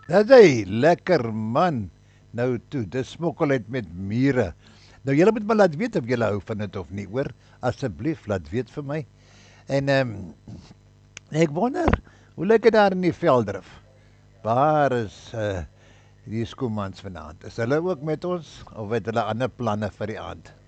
Dis hy, lekker man. Nou toe, dis smokkel uit met mure. Nou julle moet my laat weet of julle hou van dit of nie, hoor. Asseblief laat weet vir my. En ek wonder, hoe lyk dit daar in die veldrif? Waar is die skoemans vanaand? Is hulle ook met ons of het hulle ander planne vir die aand?